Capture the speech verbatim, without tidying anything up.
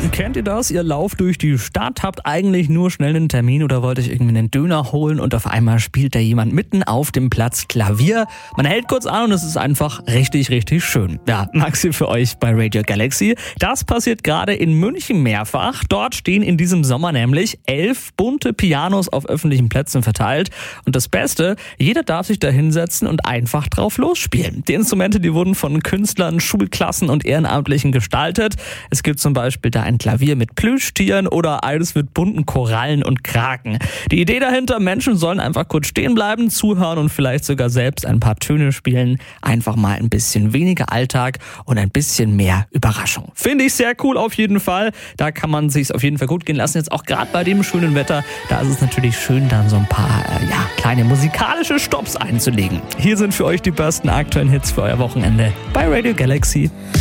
Kennt ihr das? Ihr lauft durch die Stadt, habt eigentlich nur schnell einen Termin oder wollt euch irgendwie einen Döner holen und auf einmal spielt da jemand mitten auf dem Platz Klavier. Man hält kurz an und es ist einfach richtig, richtig schön. Ja, Maxi für euch bei Radio Galaxy. Das passiert gerade in München mehrfach. Dort stehen in diesem Sommer nämlich elf bunte Pianos auf öffentlichen Plätzen verteilt. Und das Beste, jeder darf sich da hinsetzen und einfach drauf losspielen. Die Instrumente, die wurden von Künstlern, Schulklassen und Ehrenamtlichen gestaltet. Es gibt zum Beispiel da ein Klavier mit Plüschtieren oder eines mit bunten Korallen und Kraken. Die Idee dahinter, Menschen sollen einfach kurz stehen bleiben, zuhören und vielleicht sogar selbst ein paar Töne spielen. Einfach mal ein bisschen weniger Alltag und ein bisschen mehr Überraschung. Finde ich sehr cool auf jeden Fall. Da kann man sich's auf jeden Fall gut gehen lassen. Jetzt auch gerade bei dem schönen Wetter, da ist es natürlich schön, dann so ein paar äh, ja, kleine musikalische Stopps einzulegen. Hier sind für euch die besten aktuellen Hits für euer Wochenende bei Radio Galaxy.